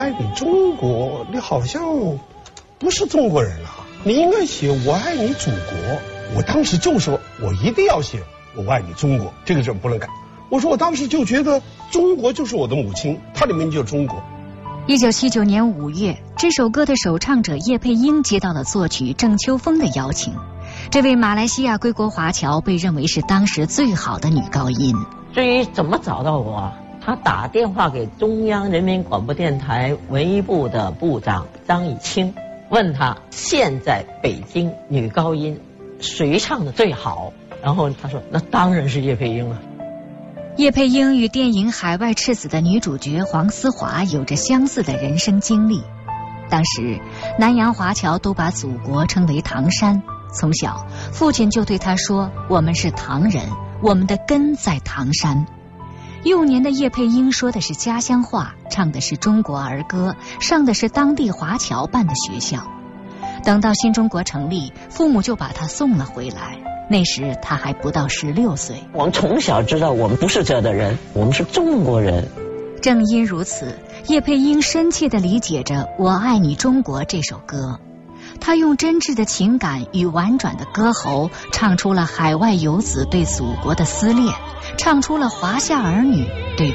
爱你中国，你好像不是中国人啊，你应该写我爱你祖国。我当时就说我一定要写我爱你中国，这个字不能改。我说我当时就觉得中国就是我的母亲，它里面就中国。 1979年5月，这首歌的首唱者叶佩英接到了作曲郑秋枫的邀请。这位马来西亚归国华侨被认为是当时最好的女高音。 至于怎么找到我，他打电话给中央人民广播电台文艺部的部长张以清，问他现在北京女高音谁唱的最好，然后他说那当然是叶佩英了。 叶佩英与电影《海外赤子》的女主角黄思华有着相似的人生经历。当时南洋华侨都把祖国称为唐山，从小父亲就对他说，我们是唐人，我们的根在唐山。幼年的叶佩英说的是家乡话，唱的是中国儿歌，上的是当地华侨办的学校。等到新中国成立，父母就把她送了回来，那时她还不到16岁。 我们从小知道我们不是这的人，我们是中国人。 正因如此，叶佩英深切地理解着《我爱你中国》这首歌。她用真挚的情感与婉转的歌喉，唱出了海外游子对祖国的思恋，唱出了华夏儿女对